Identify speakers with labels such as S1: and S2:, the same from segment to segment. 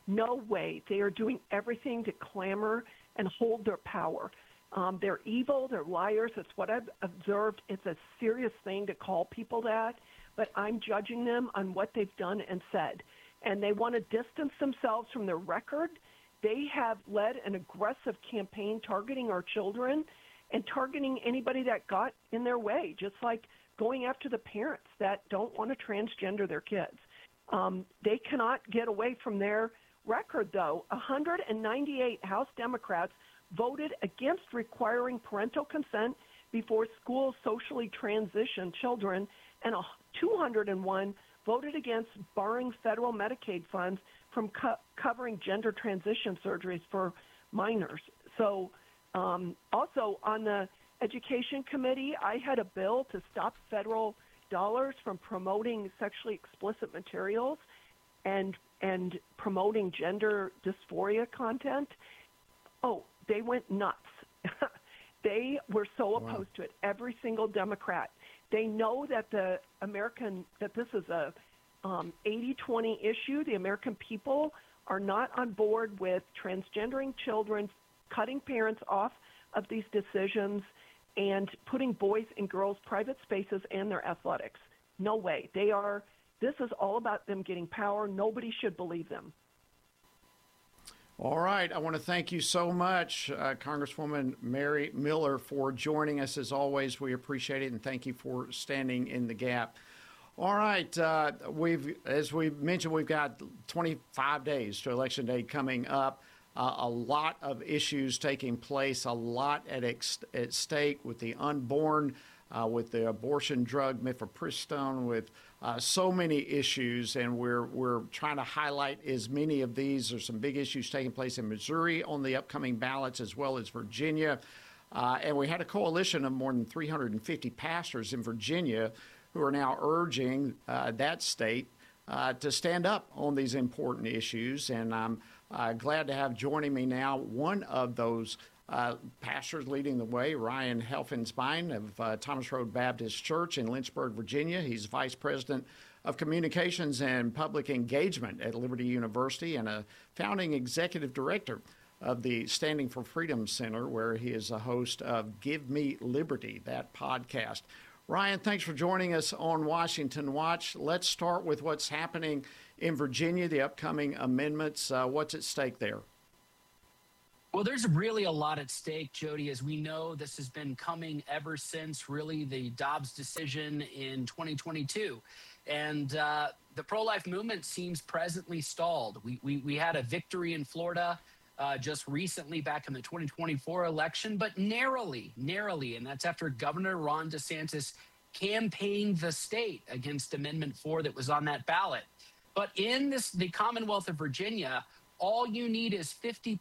S1: No way. They are doing everything to clamor and hold their power. They're evil. They're liars. It's what I've observed. It's a serious thing to call people that, but I'm judging them on what they've done and said. And they want to distance themselves from their record. They have led an aggressive campaign targeting our children and targeting anybody that got in their way, just like going after the parents that don't want to transgender their kids. They cannot get away from their record, though. 198 House Democrats voted against requiring parental consent before schools socially transition children, and 201 voted against barring federal Medicaid funds from covering gender transition surgeries for minors. So also on the Education Committee, I had a bill to stop federal dollars from promoting sexually explicit materials and promoting gender dysphoria content. Oh, they went nuts. They were so opposed to it. Every single Democrat. They know that this is a 80-20 issue. The American people are not on board with transgendering children, cutting parents off of these decisions, and putting boys and girls' private spaces and their athletics. No way. This is all about them getting power. Nobody should believe them.
S2: All right. I want to thank you so much, Congresswoman Mary Miller, for joining us. As always, we appreciate it, and thank you for standing in the gap. All right. As we mentioned, we've got 25 days to Election Day coming up. A lot of issues taking place, a lot at stake with the unborn, with the abortion drug mifepristone, with so many issues, and we're trying to highlight as many of these. There's some big issues taking place in Missouri on the upcoming ballots, as well as Virginia. And we had a coalition of more than 350 pastors in Virginia who are now urging that state to stand up on these important issues. And I'm glad to have joining me now one of those pastors leading the way, Ryan Helfensbein of Thomas Road Baptist Church in Lynchburg, Virginia. He's Vice President of Communications and Public Engagement at Liberty University and a founding executive director of the Standing for Freedom Center, where he is a host of Give Me Liberty, that podcast. Ryan, thanks for joining us on Washington Watch. Let's start with what's happening in Virginia, the upcoming amendments. What's at stake there?
S3: Well, there's really a lot at stake, Jody. As we know, this has been coming ever since really the Dobbs decision in 2022. And the pro-life movement seems presently stalled. We had a victory in Florida just recently back in the 2024 election, but narrowly, and that's after Governor Ron DeSantis campaigned the state against Amendment 4 that was on that ballot. But in the Commonwealth of Virginia, all you need is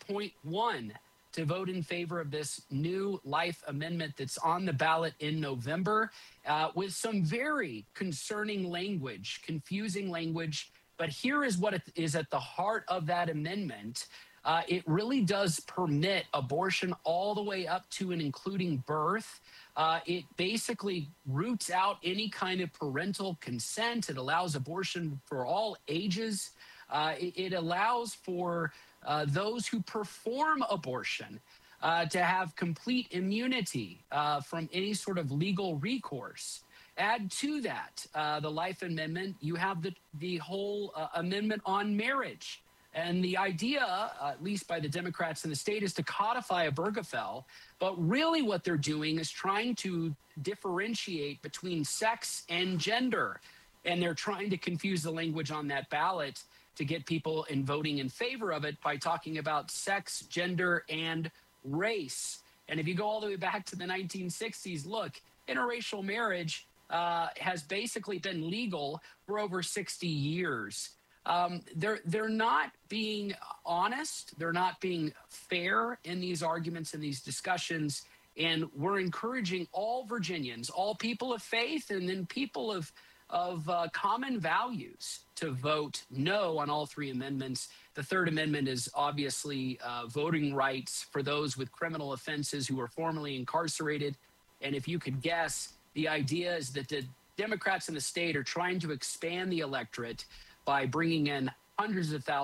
S3: 50.1 to vote in favor of this new life amendment that's on the ballot in November, with some very concerning language, confusing language. But here is what is at the heart of that amendment. It really does permit abortion all the way up to and including birth. It basically roots out any kind of parental consent. It allows abortion for all ages. It allows for those who perform abortion to have complete immunity from any sort of legal recourse. Add to that the Life Amendment. You have the whole amendment on marriage. And the idea, at least by the Democrats in the state, is to codify Obergefell. But really what they're doing is trying to differentiate between sex and gender. And they're trying to confuse the language on that ballot to get people in voting in favor of it by talking about sex, gender, and race. And if you go all the way back to the 1960s, look, interracial marriage has basically been legal for over 60 years. They're not being honest. They're not being fair in these arguments and these discussions. And we're encouraging all Virginians, all people of faith, and then people of common values to vote no on all three amendments. The third amendment is obviously voting rights for those with criminal offenses who are formerly incarcerated. And if you could guess, the idea is that the Democrats in the state are trying to expand the electorate by bringing in hundreds of thousands